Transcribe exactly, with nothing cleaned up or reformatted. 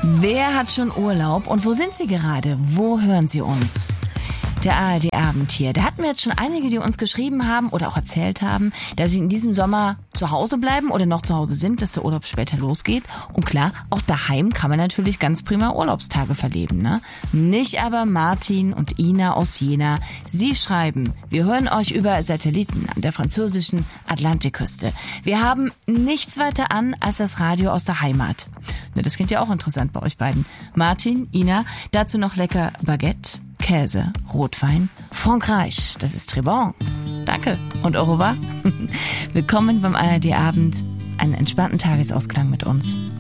Wer hat schon Urlaub und wo sind Sie gerade? Wo hören Sie uns? Der A R D-Abend hier. Da hatten wir jetzt schon einige, die uns geschrieben haben oder auch erzählt haben, dass sie in diesem Sommer zu Hause bleiben oder noch zu Hause sind, dass der Urlaub später losgeht. Und klar, auch daheim kann man natürlich ganz prima Urlaubstage verleben, ne? Nicht aber Martin und Ina aus Jena. Sie schreiben, wir hören euch über Satelliten an der französischen Atlantikküste. Wir haben nichts weiter an als das Radio aus der Heimat. Ne, das klingt ja auch interessant bei euch beiden. Martin, Ina, dazu noch lecker Baguette, Käse, Rotwein, Frankreich, das ist très bon. Danke und au revoir. Willkommen beim A R D-Abend. Einen entspannten Tagesausklang mit uns.